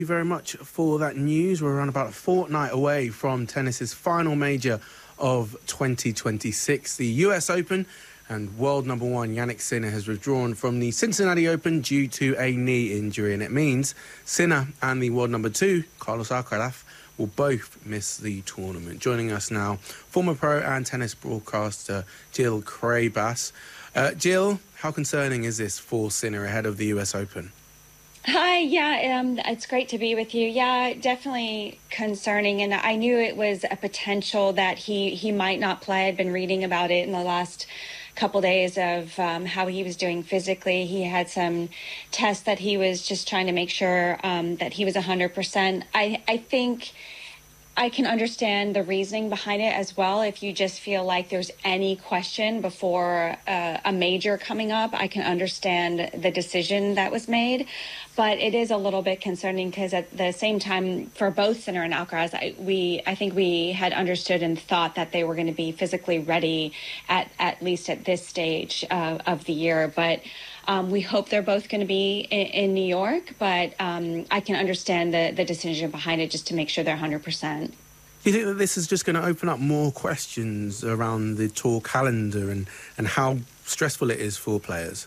You very much for that news. We're around about a fortnight away from tennis's final major of 2026, the US Open, and world number one Jannik Sinner has withdrawn from the Cincinnati Open due to a knee injury, and it means Sinner and the world number two, Carlos Alcaraz, will both miss the tournament. Joining us now, former pro and tennis broadcaster Jill Craybas. Jill, how concerning is this for Sinner ahead of the US Open? Hi, it's great to be with you. Yeah, definitely concerning. And I knew it was a potential that he might not play. I'd been reading about it in the last couple days of how he was doing physically. He had some tests that he was just trying to make sure that he was 100%. I think I can understand the reasoning behind it as well. If you just feel like there's any question before a major coming up, I can understand the decision that was made. But it is a little bit concerning because at the same time, for both Sinner and Alcaraz, I think we had understood and thought that they were going to be physically ready at least at this stage of the year. But we hope they're both going to be in New York, but I can understand the decision behind it just to make sure they're 100%. Do you think that this is just going to open up more questions around the tour calendar and how stressful it is for players?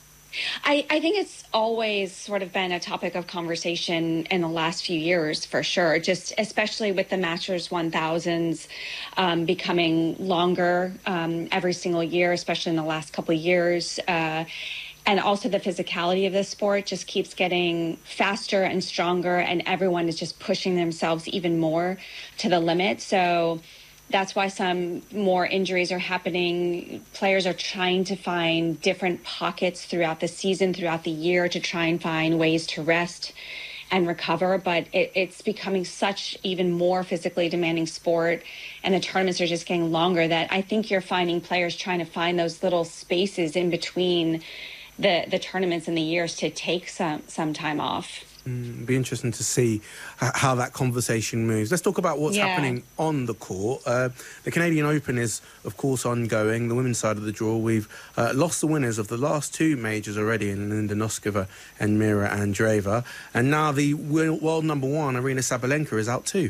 I think it's always sort of been a topic of conversation in the last few years, for sure, just especially with the Masters 1000s becoming longer every single year, especially in the last couple of years. And also the physicality of the sport just keeps getting faster and stronger, and everyone is just pushing themselves even more to the limit. So that's why some more injuries are happening. Players are trying to find different pockets throughout the season, throughout the year, to try and find ways to rest and recover. But it's becoming such even more physically demanding sport, and the tournaments are just getting longer, that I think you're finding players trying to find those little spaces in between the tournaments and the years to take some time off. It'd be interesting to see how that conversation moves. Let's talk about what's happening on the court. The Canadian Open is, of course, ongoing. The women's side of the draw, we've lost the winners of the last two majors already in Linda Noskova and Mira Andreeva. And now the world number one, Aryna Sabalenka, is out too.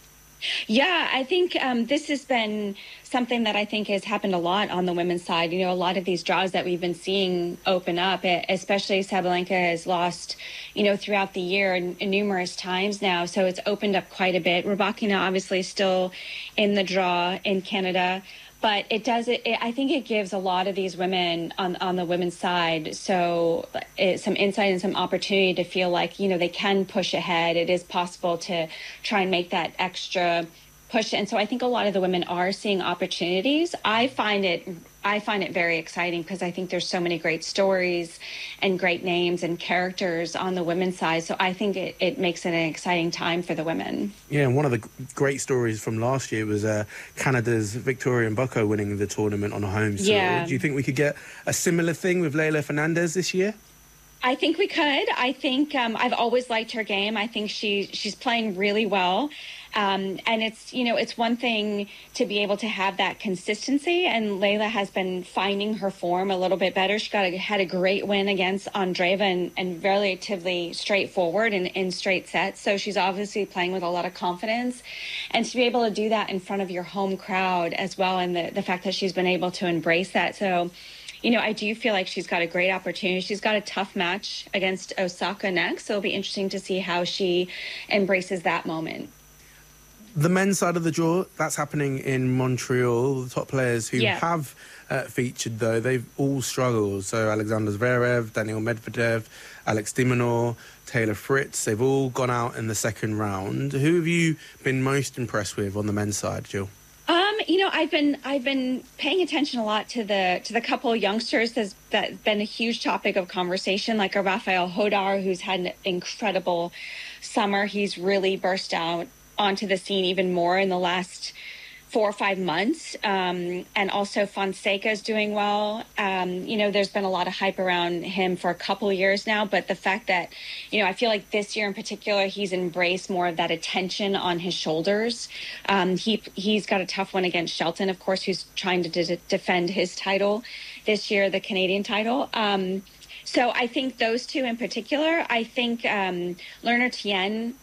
Yeah, I think this has been something that I think has happened a lot on the women's side. You know, a lot of these draws that we've been seeing open up, especially Sabalenka has lost, throughout the year numerous times now. So it's opened up quite a bit. Rybakina obviously still in the draw in Canada. But I think it gives a lot of these women on the women's side some insight and some opportunity to feel like, they can push ahead. It is possible to try and make that extra push. And so I think a lot of the women are seeing opportunities. I find it very exciting because I think there's so many great stories and great names and characters on the women's side. So I think it makes it an exciting time for the women. Yeah, and one of the great stories from last year was Canada's Victoria Mboko winning the tournament on a home soil. Yeah. Do you think we could get a similar thing with Leylah Fernandez this year? I think we could. I think I've always liked her game. I think she's playing really well. And it's one thing to be able to have that consistency. And Leylah has been finding her form a little bit better. She had a great win against Andreeva and relatively straightforward in straight sets. So she's obviously playing with a lot of confidence. And to be able to do that in front of your home crowd as well, and the fact that she's been able to embrace that. So I do feel like she's got a great opportunity. She's got a tough match against Osaka next, so it'll be interesting to see how she embraces that moment. The men's side of the draw, that's happening in Montreal. The top players who have featured, though, they've all struggled. So Alexander Zverev, Daniil Medvedev, Alex de Minaur, Taylor Fritz, they've all gone out in the second round. Who have you been most impressed with on the men's side, Jill? I've been paying attention a lot to the couple of youngsters that's been a huge topic of conversation, like a Rafael Hodar, who's had an incredible summer. He's really burst out onto the scene even more in the last 4 or 5 months. And also Fonseca is doing well. There's been a lot of hype around him for a couple of years now, but the fact that, I feel like this year in particular, he's embraced more of that attention on his shoulders. He's got a tough one against Shelton, of course, who's trying to defend his title this year, the Canadian title. So I think those two in particular. I think Lerner Tien